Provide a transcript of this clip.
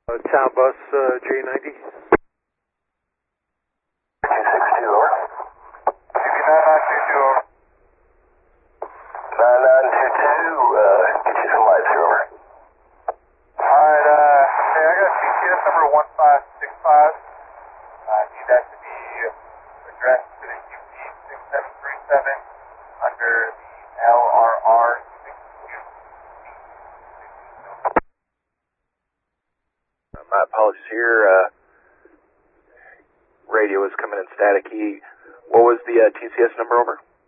Town bus J90. 262, over. 9922, over. 9922, get you some lights here, over. Alright, hey, I got TCS number 1565. I need that to be addressed to the UP 6737 under the LRR 62. My apologies here. Radio is coming in staticky. What was the TCS number, over?